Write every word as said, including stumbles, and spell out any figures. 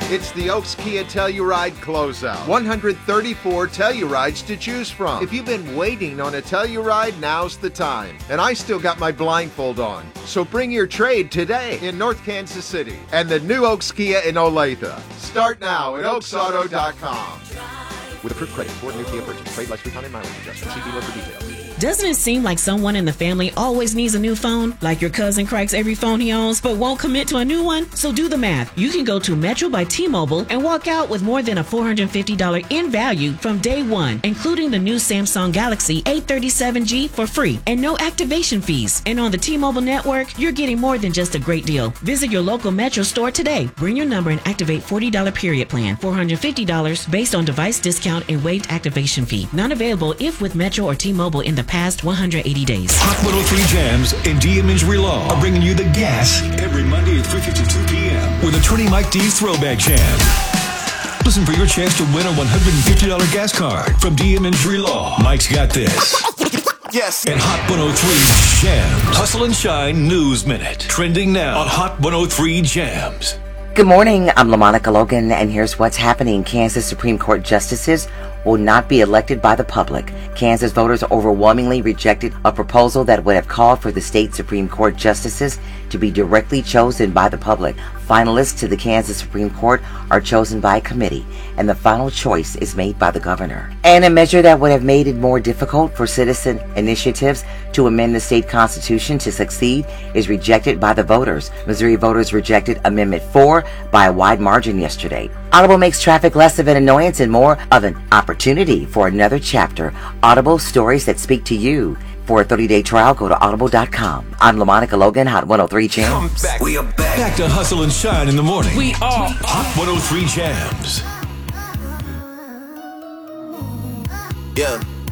It's the Oaks Kia Telluride closeout. one hundred thirty-four Tellurides to choose from. If you've been waiting on a Telluride, now's the time. And I still got my blindfold on. So bring your trade today in North Kansas City and the new Oaks Kia in Olathe. Start now at oaks auto dot com. With approved credit for new Kia purchase, trade less recon and mileage adjustment. See dealer for details. Doesn't it seem like someone in the family always needs a new phone? Like your cousin cracks every phone he owns, but won't commit to a new one? So do the math. You can go to Metro by T-Mobile and walk out with more than a four hundred fifty dollars in value from day one, including the new Samsung Galaxy A thirty-seven G for free and no activation fees. And on the T-Mobile network, you're getting more than just a great deal. Visit your local Metro store today. Bring your number and activate forty dollars period plan, four hundred fifty dollars based on device discount and waived activation fee. Not available if with Metro or T-Mobile in the past one hundred eighty days. Hot one oh three Jams and D M Injury Law are bringing you the gas every Monday at three fifty-two p.m. with Attorney Mike D's Throwback Jam. Listen for your chance to win a one hundred fifty dollars gas card from D M Injury Law. Mike's got this. Yes. And Hot one oh three Jams. Hustle and Shine News Minute. Trending now on Hot one oh three Jams. Good morning. I'm LaMonica Logan, and here's what's happening. Kansas Supreme Court justices will not be elected by the public. Kansas voters overwhelmingly rejected a proposal that would have called for the state Supreme Court justices to be directly chosen by the public. Finalists to the Kansas Supreme Court are chosen by a committee, and the final choice is made by the governor. And a measure that would have made it more difficult for citizen initiatives to amend the state constitution to succeed is rejected by the voters. Missouri voters rejected Amendment four by a wide margin yesterday. Audible makes traffic less of an annoyance and more of an opportunity for another chapter. Audible, stories that speak to you. For a thirty-day trial, go to audible dot com. I'm LaMonica Logan, Hot one oh three Jams. Back. We are back. Back to Hustle and Shine in the morning. We are Hot one oh three Jams. Yeah.